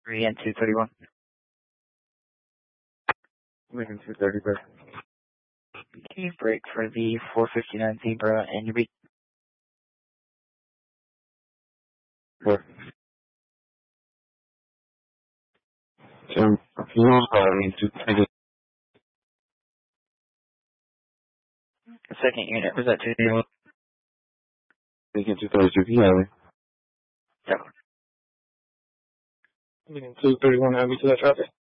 3 and 231. Lincoln 230, bro. Can you break for the 459 Zebra and your beat? What? Tim, fuel volume 230. The second unit was at 231. Lincoln 232, Highway. So, Lincoln 231, add me to that traffic.